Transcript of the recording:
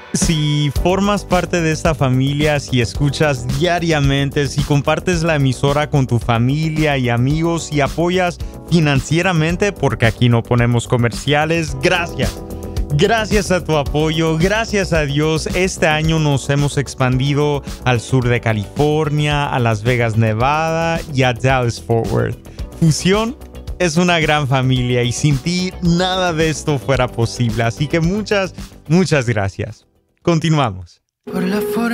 Si formas parte de esta familia, si escuchas diariamente, si compartes la emisora con tu familia y amigos, si apoyas financieramente, porque aquí no ponemos comerciales, gracias. Gracias a tu apoyo, gracias a Dios, este año nos hemos expandido al sur de California, a Las Vegas, Nevada y a Dallas, Fort Worth. Fusión es una gran familia y sin ti nada de esto fuera posible. Así que muchas gracias. Continuamos.